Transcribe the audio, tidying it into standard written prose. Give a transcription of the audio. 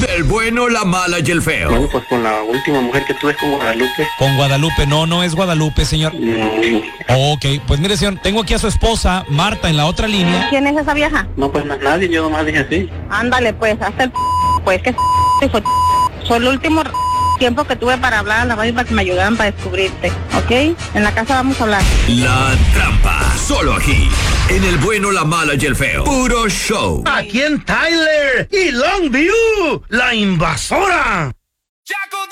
del bueno, la mala y el feo. Bueno, pues con la última mujer que tuve con Guadalupe. Con Guadalupe, no es Guadalupe, señor. Ok, pues mire, señor, tengo aquí a su esposa, Marta, en la otra línea. ¿Quién es esa vieja? No, pues no es nadie, yo nomás dije así. Ándale, pues, hasta el pues que fue el último tiempo que tuve para hablar a la radio para que me ayudaran para descubrirte, ¿ok? En la casa vamos a hablar. La Trampa, solo aquí, en el bueno, la mala y el feo. Puro show. Aquí en Tyler y Longview, la invasora.